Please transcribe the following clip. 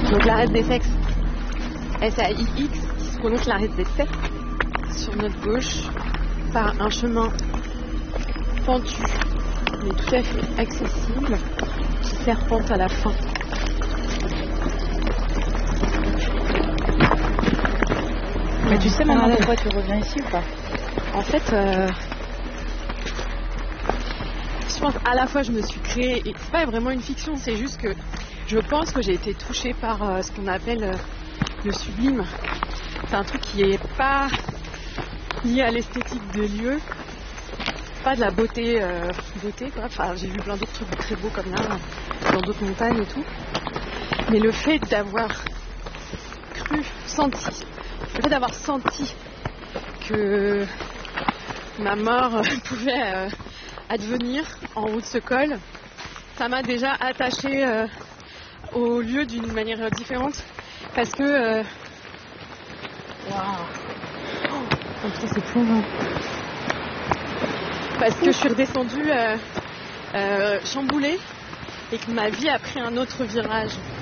Donc l'arête des sexes, S-A-I-X, qui se prononce l'arête des sexes, sur notre gauche, par un chemin pentu, mais tout à fait accessible, qui serpente à la fin. Mais tu sais maintenant pourquoi tu reviens ici ou pas? En fait, je pense à la fois je me suis créée, et c'est pas vraiment une fiction, c'est juste que je pense que j'ai été touchée par ce qu'on appelle le sublime. C'est un truc qui est pas lié à l'esthétique des lieux, pas de la beauté, quoi. Enfin, j'ai vu plein d'autres trucs très beaux comme là, dans d'autres montagnes et tout. Mais le fait d'avoir senti que ma mort pouvait advenir en haut de ce col, ça m'a déjà attachée au lieu d'une manière différente, parce que c'est plongeant. Parce que je suis redescendue chamboulée et que ma vie a pris un autre virage.